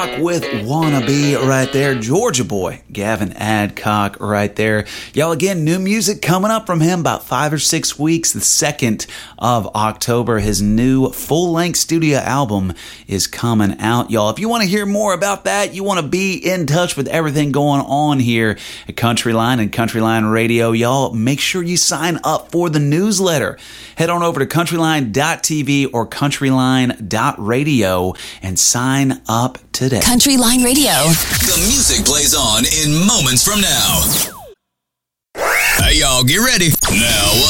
With Wannabe right there, Georgia boy Gavin Adcock right there. Y'all, again, new music coming up from him about 5 or 6 weeks. The 2nd of October, his new full-length studio album is coming out, y'all. If you want to hear more about that, you want to be in touch with everything going on here at Countryline and Countryline Radio, y'all, make sure you sign up for the newsletter. Head on over to countryline.tv or countryline.radio and sign up today. Countryline Radio. The music plays on in moments from now. Hey, y'all, get ready. Now,